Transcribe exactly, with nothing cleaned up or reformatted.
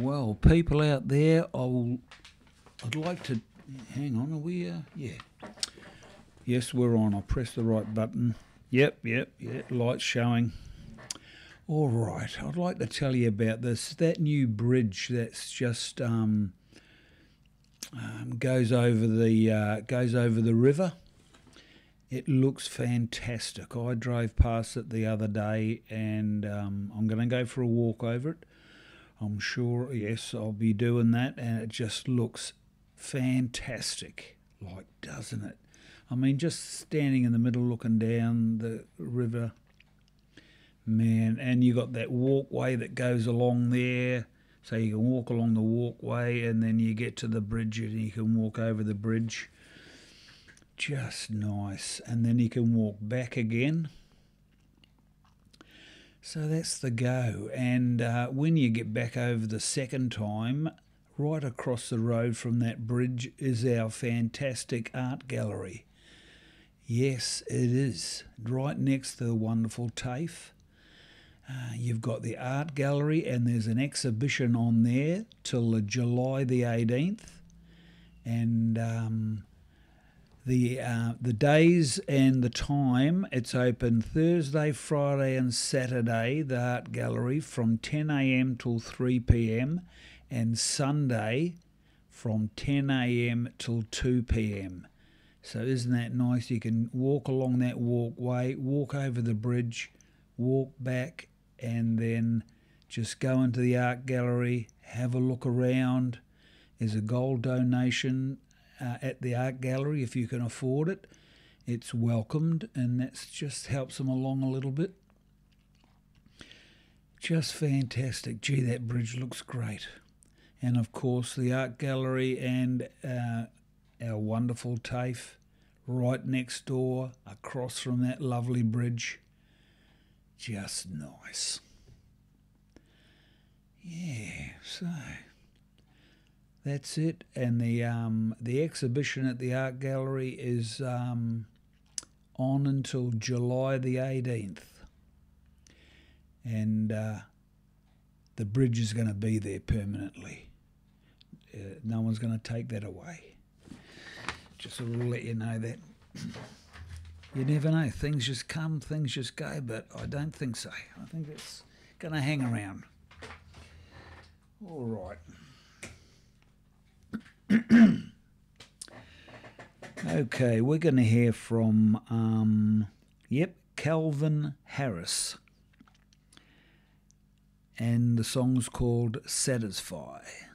Well, people out there, I'll, I'd like to... Hang on, are we... Uh, yeah. Yes, we're on. I'll press the right button. Yep, yep, yep. Light's showing. All right. I'd like to tell you about this. That new bridge that's just... Um, um, goes over the uh, goes over the river. It looks fantastic. I drove past it the other day, and um, I'm going to go for a walk over it. I'm sure, yes, I'll be doing that, and it just looks fantastic, like, doesn't it? I mean, just standing in the middle looking down the river, man, and you got that walkway that goes along there, so you can walk along the walkway, and then you get to the bridge and you can walk over the bridge. Just nice. And then you can walk back again. So that's the go. And uh, when you get back over the second time, right across the road from that bridge is our fantastic art gallery. Yes, it is. Right next to the wonderful TAFE. Uh, you've got the art gallery, and there's an exhibition on there till July the eighteenth. And um, the uh, the days and the time, it's open Thursday, Friday and Saturday, the art gallery, from ten a m till three p m, and Sunday from ten a m till two p m. So isn't that nice? You can walk along that walkway, walk over the bridge, walk back, and then just go into the art gallery, have a look around. There's a gold donation uh, at the art gallery if you can afford it. It's welcomed, and that just helps them along a little bit. Just fantastic. Gee, that bridge looks great. And of course the art gallery and uh, our wonderful TAFE right next door, across from that lovely bridge. Just nice. Yeah, so that's it. And the um, the exhibition at the art gallery is um, on until July the eighteenth. And uh, the bridge is going to be there permanently. Uh, no one's going to take that away. Just sort of let you know that. You never know. Things just come, things just go, but I don't think so. I think it's going to hang around. All right. Okay, we're going to hear from, um, yep, Calvin Harris. And the song's called Satisfy.